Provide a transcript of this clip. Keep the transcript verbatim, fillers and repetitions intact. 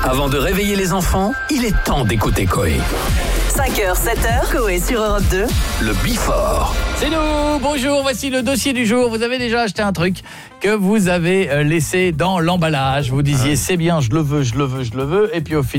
Avant de réveiller les enfants, il est temps d'écouter Coé. cinq heures, sept heures, Coé sur Europe deux. Le Before. C'est nous, bonjour, voici le dossier du jour. Vous avez déjà acheté un truc que vous avez laissé dans l'emballage. Vous disiez, c'est bien, je le veux, je le veux, je le veux. Et puis au final,